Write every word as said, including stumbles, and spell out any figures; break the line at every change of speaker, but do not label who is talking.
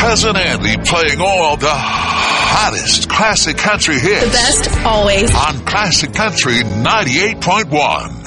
Cousin Andy playing all the hottest classic country hits.
The best always.
On Classic Country ninety-eight point one.